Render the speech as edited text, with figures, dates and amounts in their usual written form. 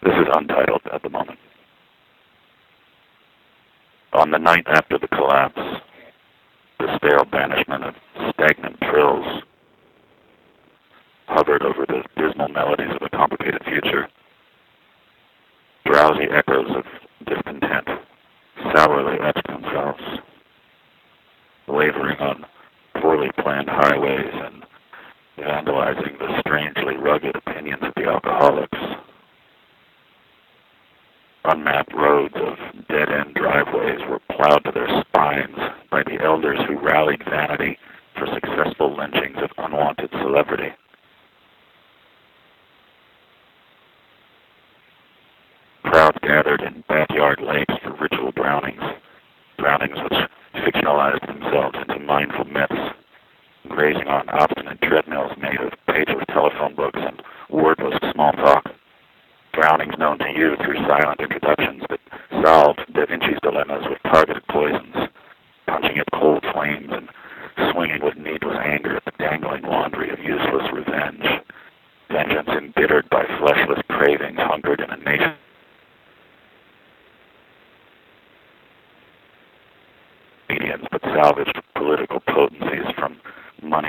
This is untitled at the moment. On the night after the collapse, the stale banishment of stagnant trills hovered over the dismal melodies of a complicated future. Drowsy echoes of discontent sourly etched themselves, wavering on poorly planned highways and vandalizing the strangely rugged opinions of the alcoholics. Unmapped roads of dead-end driveways were plowed to their spines by the elders who rallied vanity for successful lynchings of unwanted celebrity. Crowds gathered in backyard lakes for ritual drownings which fictionalized themselves into mindful myths, grazing on obstinate treadmills made of pageless telephone books and wordless small talk. Drownings known to you through silent introductions that solved Da Vinci's dilemmas with targeted poisons, punching at cold flames and swinging with needless anger at the dangling laundry of useless revenge. Vengeance embittered by fleshless cravings hungered in a nation but salvaged political potencies from money